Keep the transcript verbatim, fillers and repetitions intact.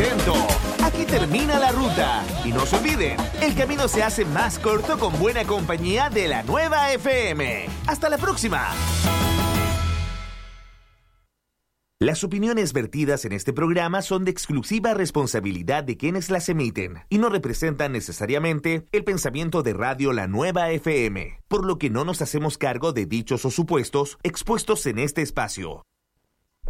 lento. Aquí termina la ruta. Y no se olviden, el camino se hace más corto con buena compañía de la nueva F M. ¡Hasta la próxima! Las opiniones vertidas en este programa son de exclusiva responsabilidad de quienes las emiten y no representan necesariamente el pensamiento de Radio La Nueva F M, por lo que no nos hacemos cargo de dichos o supuestos expuestos en este espacio.